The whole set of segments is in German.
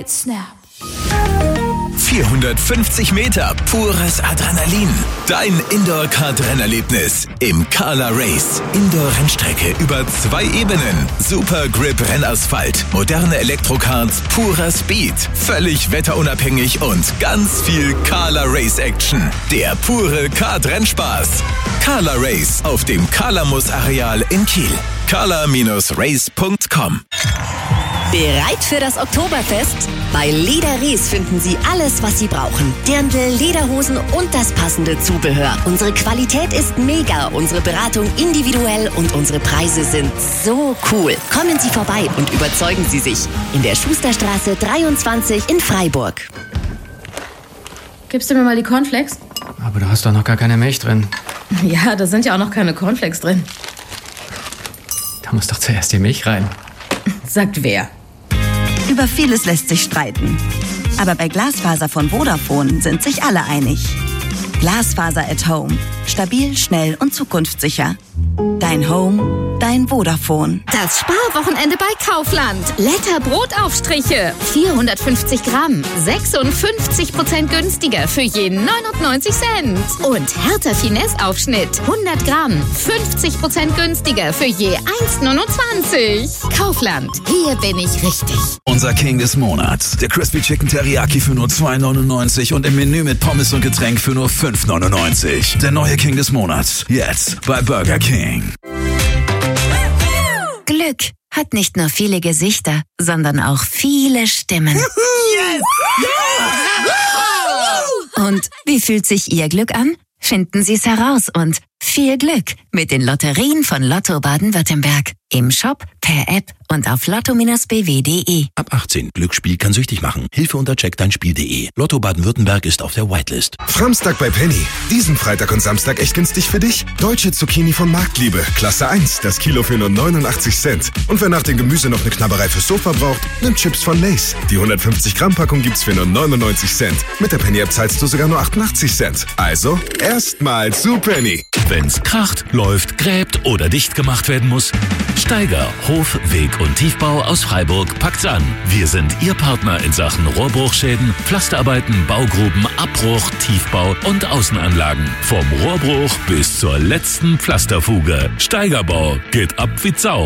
Snap. 450 Meter pures Adrenalin. Dein Indoor-Kart-Rennerlebnis im Kala Race. Indoor-Rennstrecke über 2 Ebenen. Super Grip-Rennasphalt. Moderne Elektrokarts, purer Speed. Völlig wetterunabhängig und ganz viel Kala Race-Action. Der pure Kart-Rennspaß. Kala Race auf dem Kalamus-Areal in Kiel. kala-race.com. Bereit für das Oktoberfest? Bei Leder Ries finden Sie alles, was Sie brauchen. Dirndl, Lederhosen und das passende Zubehör. Unsere Qualität ist mega, unsere Beratung individuell und unsere Preise sind so cool. Kommen Sie vorbei und überzeugen Sie sich. In der Schusterstraße 23 in Freiburg. Gibst du mir mal die Cornflakes? Aber du hast doch noch gar keine Milch drin. Ja, da sind ja auch noch keine Cornflakes drin. Da muss doch zuerst die Milch rein. Sagt wer? Über vieles lässt sich streiten. Aber bei Glasfaser von Vodafone sind sich alle einig. Glasfaser at Home. Stabil, schnell und zukunftssicher. Dein Home, dein Vodafone. Das Sparwochenende bei Kaufland. Letter Brotaufstriche. 450 Gramm. 56% günstiger für je 99 Cent. Und Hertha Finesse Aufschnitt. 100 Gramm. 50% günstiger für je 1,29. Kaufland. Hier bin ich richtig. Unser King des Monats. Der Crispy Chicken Teriyaki für nur 2,99 und im Menü mit Pommes und Getränk für nur 5,99. Der neue King des Monats. Jetzt bei Burger King. Glück hat nicht nur viele Gesichter, sondern auch viele Stimmen. Yes! Und wie fühlt sich Ihr Glück an? Finden Sie es heraus und viel Glück mit den Lotterien von Lotto Baden-Württemberg. Im Shop, per App und auf lotto-bw.de. Ab 18. Glücksspiel kann süchtig machen. Hilfe unter checkdeinspiel.de. Lotto Baden-Württemberg ist auf der Whitelist. Samstag bei Penny. Diesen Freitag und Samstag echt günstig für dich. Deutsche Zucchini von Marktliebe. Klasse 1. Das Kilo für nur 89 Cent. Und wer nach dem Gemüse noch eine Knabberei fürs Sofa braucht, nimmt Chips von Lay's. Die 150 Gramm Packung gibt's für nur 99 Cent. Mit der Penny-App zahlst du sogar nur 88 Cent. Also, erstmal zu Penny. Wenn's kracht, läuft, gräbt oder dicht gemacht werden muss, Steiger Hof, Weg und Tiefbau aus Freiburg packt's an. Wir sind Ihr Partner in Sachen Rohrbruchschäden, Pflasterarbeiten, Baugruben, Abbruch, Tiefbau und Außenanlagen. Vom Rohrbruch bis zur letzten Pflasterfuge. Steigerbau geht ab wie Sau.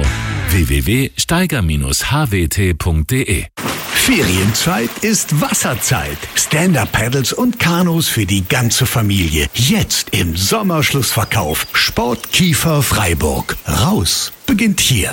www.steiger-hwt.de. Ferienzeit ist Wasserzeit. Stand-Up-Paddles und Kanus für die ganze Familie. Jetzt im Sommerschlussverkauf. Sportkiefer Freiburg. Raus beginnt hier.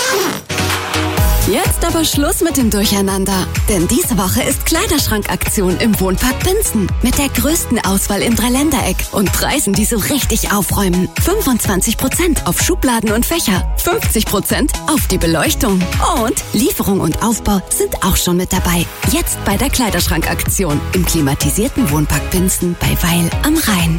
Jetzt aber Schluss mit dem Durcheinander. Denn diese Woche ist Kleiderschrankaktion im Wohnpark Binzen. Mit der größten Auswahl im Dreiländereck und Preisen, die so richtig aufräumen. 25% auf Schubladen und Fächer. 50% auf die Beleuchtung. Und Lieferung und Aufbau sind auch schon mit dabei. Jetzt bei der Kleiderschrankaktion im klimatisierten Wohnpark Binzen bei Weil am Rhein.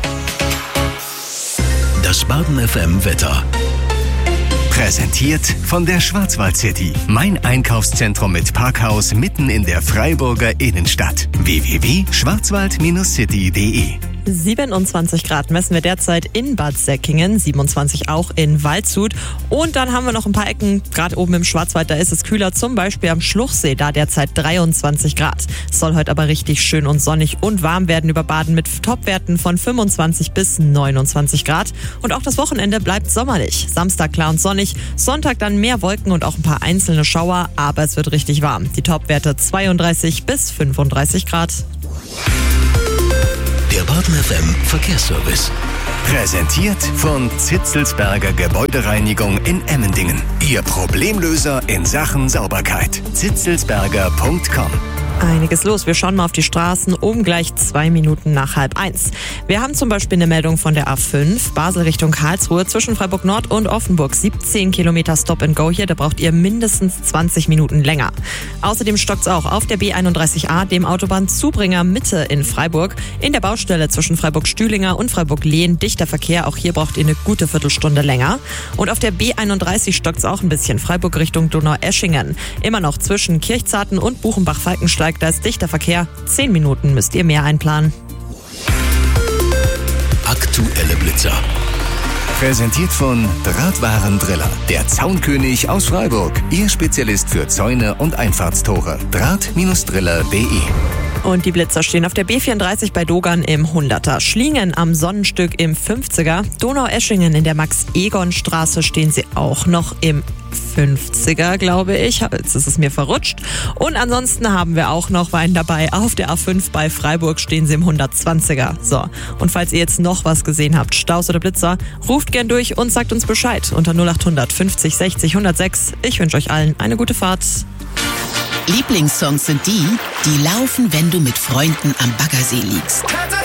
Das Baden FM Wetter. Präsentiert von der Schwarzwald City. Mein Einkaufszentrum mit Parkhaus mitten in der Freiburger Innenstadt. www.schwarzwald-city.de. 27 Grad messen wir derzeit in Bad Säckingen, 27 auch in Waldshut. Und dann haben wir noch ein paar Ecken, gerade oben im Schwarzwald, da ist es kühler, zum Beispiel am Schluchsee, da derzeit 23 Grad. Es soll heute aber richtig schön und sonnig und warm werden über Baden mit Topwerten von 25 bis 29 Grad. Und auch das Wochenende bleibt sommerlich. Samstag klar und sonnig, Sonntag dann mehr Wolken und auch ein paar einzelne Schauer, aber es wird richtig warm. Die Topwerte 32 bis 35 Grad. Der Baden FM Verkehrsservice. Präsentiert von Zitzelsberger Gebäudereinigung in Emmendingen. Ihr Problemlöser in Sachen Sauberkeit. zitzelsberger.com. Einiges los. Wir schauen mal auf die Straßen um gleich 2 Minuten nach 12:30. Wir haben zum Beispiel eine Meldung von der A5, Basel Richtung Karlsruhe, zwischen Freiburg Nord und Offenburg. 17 Kilometer Stop and Go hier, da braucht ihr mindestens 20 Minuten länger. Außerdem stockt's auch auf der B31A, dem Autobahnzubringer Mitte in Freiburg. In der Baustelle zwischen Freiburg-Stühlinger und Freiburg-Lehn dichter Verkehr. Auch hier braucht ihr eine gute Viertelstunde länger. Und auf der B31 stockt's auch ein bisschen. Freiburg Richtung Donaueschingen. Immer noch zwischen Kirchzarten und Buchenbach-Falkensteig. Da ist dichter Verkehr. 10 Minuten müsst ihr mehr einplanen. Aktuelle Blitzer. Präsentiert von Drahtwarendriller, der Zaunkönig aus Freiburg. Ihr Spezialist für Zäune und Einfahrtstore. Draht-driller.de. Und die Blitzer stehen auf der B34 bei Dogern im 100er. Schlingen am Sonnenstück im 50er. Donaueschingen in der Max-Egon-Straße stehen sie auch noch im 50er, glaube ich. Jetzt ist es mir verrutscht. Und ansonsten haben wir auch noch Wein dabei. Auf der A5 bei Freiburg stehen sie im 120er. So, und falls ihr jetzt noch was gesehen habt, Staus oder Blitzer, ruft gern durch und sagt uns Bescheid unter 0800 50 60 106. Ich wünsche euch allen eine gute Fahrt. Lieblingssongs sind die, die laufen, wenn du mit Freunden am Baggersee liegst.